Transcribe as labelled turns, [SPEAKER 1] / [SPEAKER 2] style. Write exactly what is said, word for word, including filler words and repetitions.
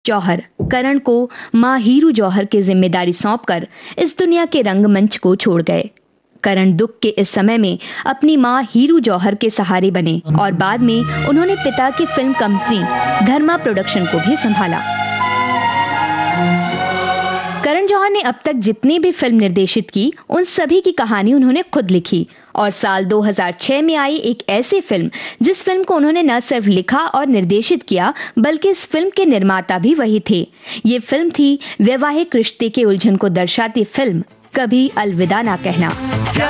[SPEAKER 1] जौहर करण को मां हीरू जौहर की जिम्मेदारी सौंपकर इस दुनिया के रंगमंच को छोड़ गए। करण दुख के इस समय में अपनी मां हीरू जौहर के सहारे बने और बाद में उन्होंने पिता की फिल्म कंपनी धर्मा प्रोडक्शन को भी संभाला। करण जौहर ने अब तक जितनी भी फिल्म निर्देशित की, उन सभी की कहानी उन्होंने खुद लिखी और साल दो हज़ार छह में आई एक ऐसी फिल्म जिस फिल्म को उन्होंने न सिर्फ लिखा और निर्देशित किया, बल्कि इस फिल्म के निर्माता भी वही थे। ये फिल्म थी वैवाहिक रिश्ते के उलझन को दर्शाती फिल्म कभी अलविदा ना कहना।